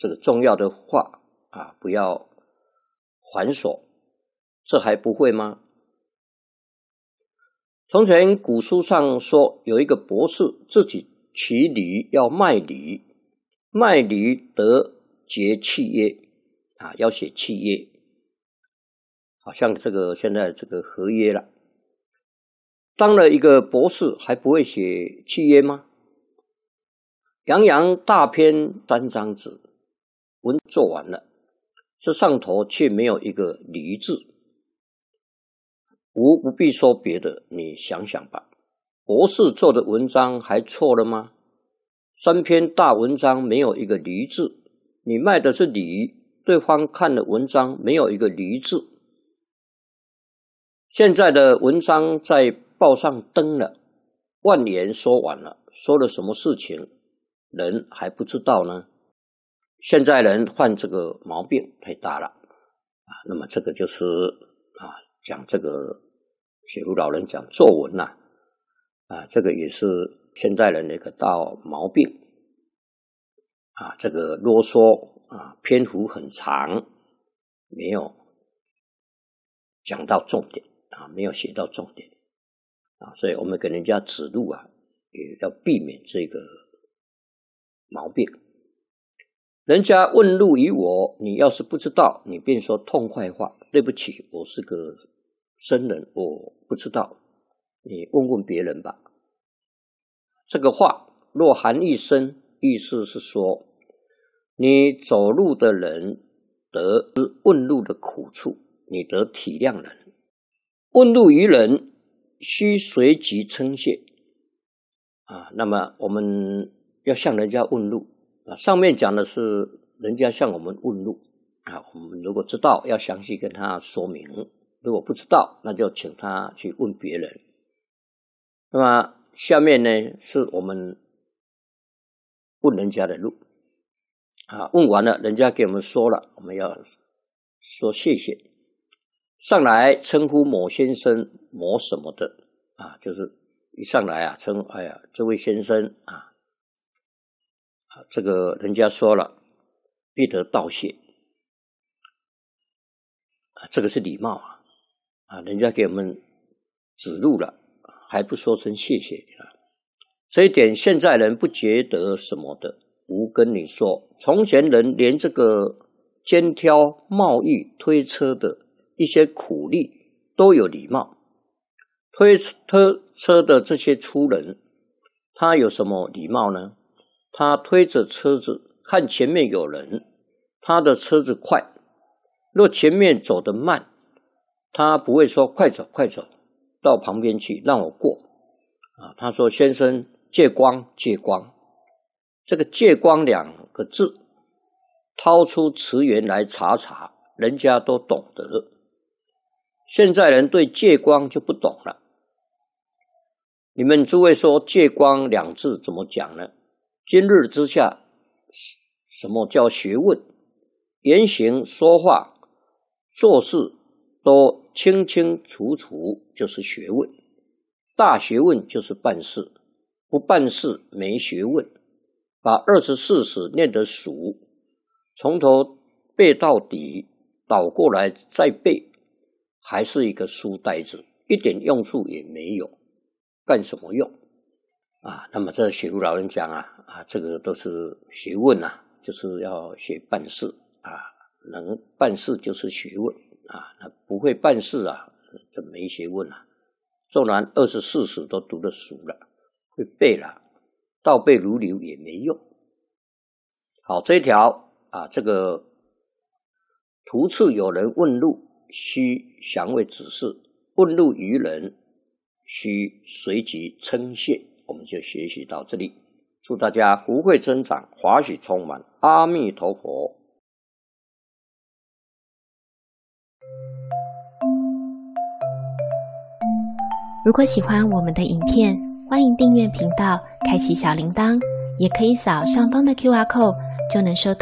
这个重要的话啊，不要繁琐，这还不会吗？从前古书上说，有一个博士自己骑驴要卖驴，卖驴得结契约啊，要写契约，好像这个现在这个合约了。当了一个博士还不会写契约吗？洋洋大篇3张纸，文做完了，这上头却没有一个驴字。吾不必说别的，你想想吧，博士做的文章还错了吗？3篇大文章没有一个驴字，你卖的是驴，对方看的文章没有一个驴字。现在的文章在报上登了，万言说完了，说了什么事情人还不知道呢？现在人患这个毛病太大了啊，那么这个就是讲这个写如老人讲作文这个也是现代人的一个大毛病这个啰嗦篇幅很长，没有讲到重点没有写到重点所以我们给人家指路也要避免这个毛病。人家问路于我，你要是不知道，你便说痛快话，对不起，我是个僧人，我不知道，你问问别人吧。这个话若含义深，意思是说你走路的人得知问路的苦处，你得体谅人。问路于人，须随即称谢那么我们要向人家问路上面讲的是人家向我们问路我们如果知道要详细跟他说明，如果不知道那就请他去问别人。那么下面呢是我们问人家的路问完了人家给我们说了，我们要说谢谢。上来称呼某先生某什么的就是一上来称这位先生这个人家说了必得道谢这个是礼貌人家给我们指路了还不说声谢谢这一点现在人不觉得什么的。吾跟你说，从前人连这个肩挑贸易推车的一些苦力都有礼貌，推车的这些粗人他有什么礼貌呢？他推着车子看前面有人，他的车子快，若前面走得慢，他不会说快走快走到旁边去让我过他说先生借光借光。这个借光2个字掏出词源来查查，人家都懂得。现在人对借光就不懂了。你们诸位说借光2字怎么讲呢？今日之下什么叫学问？言行说话做事都清清楚楚就是学问。大学问就是办事，不办事没学问。把24史念得熟，从头背到底，倒过来再背，还是一个书呆子，一点用处也没有，干什么用那么这写如老人讲这个都是学问就是要学办事能办事就是学问那不会办事这没学问纵然24史都读得熟了，会背了，倒背如流也没用。好，这一条这个途次有人问路，须详为指示，问路于人，须随即称谢。我们就学习到这里，祝大家福慧增长，华喜充满，阿弥陀佛。 如果喜欢我们的影片，欢迎订阅频道，开启小铃铛，也可以扫上方的 QR code，就能收